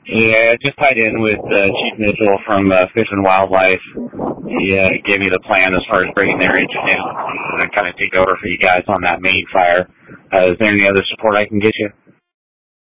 Yeah, just tied in with Chief Mitchell from Fish and Wildlife. He gave me the plan as far as bringing their engine in and kind of take over for you guys on that main fire. Is there any other support I can get you?